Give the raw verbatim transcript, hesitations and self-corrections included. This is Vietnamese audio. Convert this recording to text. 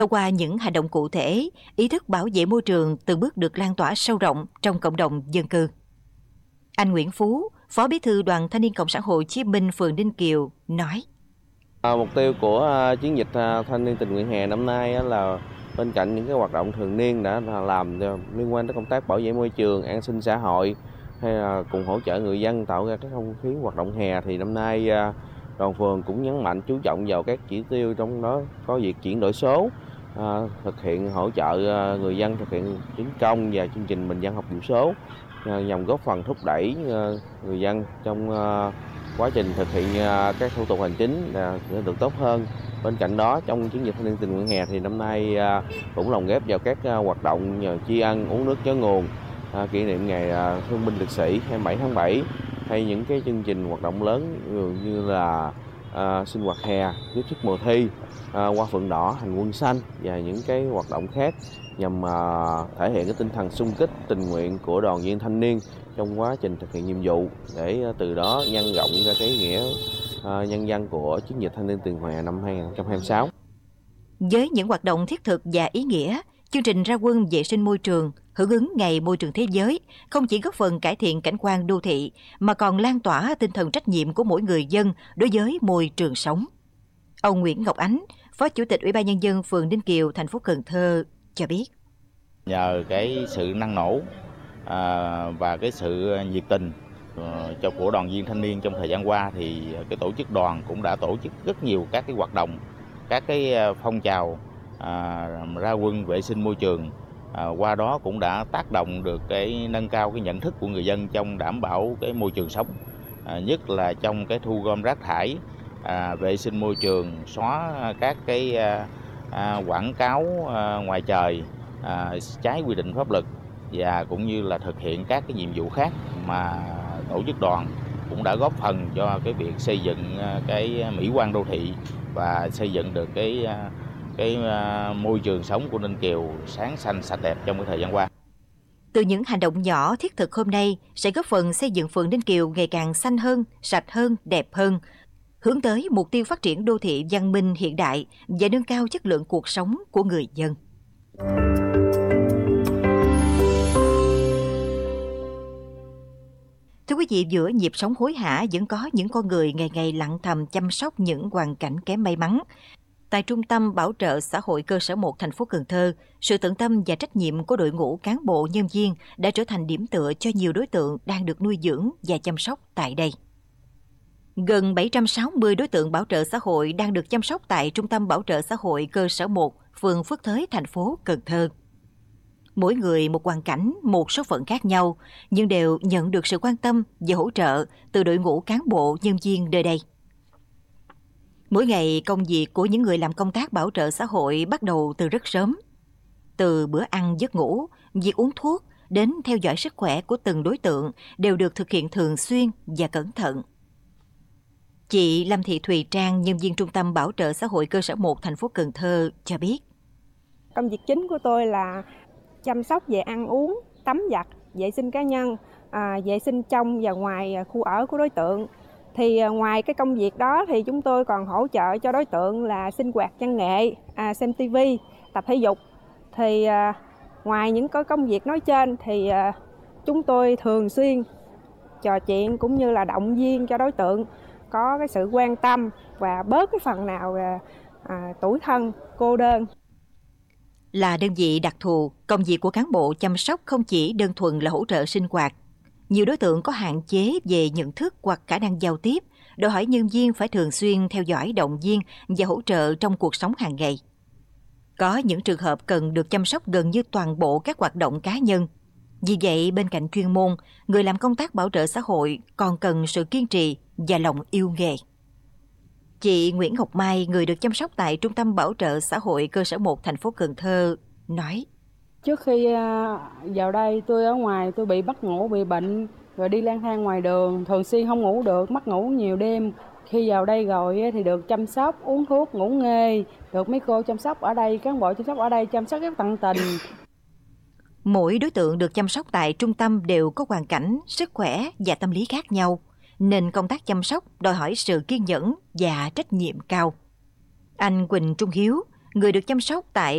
Thông qua những hành động cụ thể, ý thức bảo vệ môi trường từng bước được lan tỏa sâu rộng trong cộng đồng dân cư. Anh Nguyễn Phú, Phó Bí thư Đoàn Thanh niên Cộng sản Hồ Chí Minh phường Ninh Kiều nói: À, mục tiêu của à, chiến dịch à, thanh niên tình nguyện hè năm nay á, là bên cạnh những cái hoạt động thường niên đã làm liên quan tới công tác bảo vệ môi trường, an sinh xã hội hay là cùng hỗ trợ người dân tạo ra cái không khí hoạt động hè, thì năm nay à, đoàn phường cũng nhấn mạnh chú trọng vào các chỉ tiêu, trong đó có việc chuyển đổi số, à, thực hiện hỗ trợ à, người dân thực hiện chính công và chương trình bình dân học kiểu số, à, nhằm góp phần thúc đẩy à, người dân trong à, quá trình thực hiện các thủ tục hành chính sẽ được tốt hơn. Bên cạnh đó, trong chiến dịch thanh niên tình nguyện hè thì năm nay cũng lồng ghép vào các hoạt động tri ân, uống nước nhớ nguồn, kỷ niệm ngày thương binh liệt sĩ hai mươi bảy tháng bảy, hay những cái chương trình hoạt động lớn như là à, sinh hoạt hè, tiếp sức mùa thi, à, hoa phượng đỏ, hành quân xanh và những cái hoạt động khác nhằm à, thể hiện cái tinh thần xung kích tình nguyện của đoàn viên thanh niên trong quá trình thực hiện nhiệm vụ, để từ đó nhân rộng ra cái nghĩa uh, nhân dân của chiến dịch thanh niên tình nguyện năm hai không hai sáu. Với những hoạt động thiết thực và ý nghĩa, chương trình ra quân vệ sinh môi trường hưởng ứng Ngày Môi trường Thế giới không chỉ góp phần cải thiện cảnh quan đô thị mà còn lan tỏa tinh thần trách nhiệm của mỗi người dân đối với môi trường sống. Ông Nguyễn Ngọc Ánh, Phó Chủ tịch Ủy ban Nhân dân phường Ninh Kiều, thành phố Cần Thơ cho biết: Nhờ cái sự năng nổ à, và cái sự nhiệt tình uh, cho của đoàn viên thanh niên trong thời gian qua, thì cái tổ chức đoàn cũng đã tổ chức rất nhiều các cái hoạt động, các cái phong trào à, ra quân vệ sinh môi trường. À, qua đó cũng đã tác động được cái nâng cao cái nhận thức của người dân trong đảm bảo cái môi trường sống, à, nhất là trong cái thu gom rác thải, à, vệ sinh môi trường, xóa các cái à, à, quảng cáo à, ngoài trời à, trái quy định pháp luật, và cũng như là thực hiện các cái nhiệm vụ khác mà tổ chức đoàn cũng đã góp phần cho cái việc xây dựng cái mỹ quan đô thị và xây dựng được cái cái môi trường sống của Ninh Kiều sáng xanh sạch đẹp trong cái thời gian qua. Từ những hành động nhỏ thiết thực hôm nay sẽ góp phần xây dựng phường Ninh Kiều ngày càng xanh hơn, sạch hơn, đẹp hơn, hướng tới mục tiêu phát triển đô thị văn minh hiện đại và nâng cao chất lượng cuộc sống của người dân. Thưa quý vị, giữa nhịp sống hối hả vẫn có những con người ngày ngày lặng thầm chăm sóc những hoàn cảnh kém may mắn. Tại Trung tâm Bảo trợ Xã hội cơ sở một thành phố Cần Thơ, sự tận tâm và trách nhiệm của đội ngũ cán bộ nhân viên đã trở thành điểm tựa cho nhiều đối tượng đang được nuôi dưỡng và chăm sóc tại đây. Gần bảy trăm sáu mươi đối tượng bảo trợ xã hội đang được chăm sóc tại Trung tâm Bảo trợ Xã hội cơ sở một, phường Phước Thới, thành phố Cần Thơ. Mỗi người một hoàn cảnh, một số phận khác nhau, nhưng đều nhận được sự quan tâm và hỗ trợ từ đội ngũ cán bộ nhân viên nơi đây. Mỗi ngày, công việc của những người làm công tác bảo trợ xã hội bắt đầu từ rất sớm. Từ bữa ăn giấc ngủ, việc uống thuốc, đến theo dõi sức khỏe của từng đối tượng đều được thực hiện thường xuyên và cẩn thận. Chị Lâm Thị Thùy Trang, nhân viên Trung tâm Bảo trợ Xã hội cơ sở một thành phố Cần Thơ cho biết: Công việc chính của tôi là chăm sóc về ăn uống, tắm giặt, vệ sinh cá nhân, à, vệ sinh trong và ngoài khu ở của đối tượng. Thì à, ngoài cái công việc đó thì chúng tôi còn hỗ trợ cho đối tượng là sinh hoạt văn nghệ, à, xem ti vi, tập thể dục. Thì à, ngoài những cái công việc nói trên thì à, chúng tôi thường xuyên trò chuyện cũng như là động viên cho đối tượng có cái sự quan tâm và bớt cái phần nào à, à, tủi thân, cô đơn. Là đơn vị đặc thù, công việc của cán bộ chăm sóc không chỉ đơn thuần là hỗ trợ sinh hoạt. Nhiều đối tượng có hạn chế về nhận thức hoặc khả năng giao tiếp, đòi hỏi nhân viên phải thường xuyên theo dõi, động viên và hỗ trợ trong cuộc sống hàng ngày. Có những trường hợp cần được chăm sóc gần như toàn bộ các hoạt động cá nhân. Vì vậy, bên cạnh chuyên môn, người làm công tác bảo trợ xã hội còn cần sự kiên trì và lòng yêu nghề. Chị Nguyễn Ngọc Mai, người được chăm sóc tại Trung tâm Bảo trợ Xã hội cơ sở một thành phố Cần Thơ, nói: Trước khi vào đây tôi ở ngoài tôi bị mất ngủ, bị bệnh, rồi đi lang thang ngoài đường, thường xuyên không ngủ được, mất ngủ nhiều đêm. Khi vào đây rồi thì được chăm sóc, uống thuốc, ngủ nghê, được mấy cô chăm sóc ở đây, cán bộ chăm sóc ở đây chăm sóc rất tận tình. Mỗi đối tượng được chăm sóc tại trung tâm đều có hoàn cảnh, sức khỏe và tâm lý khác nhau, nên công tác chăm sóc đòi hỏi sự kiên nhẫn và trách nhiệm cao. Anh Quỳnh Trung Hiếu, người được chăm sóc tại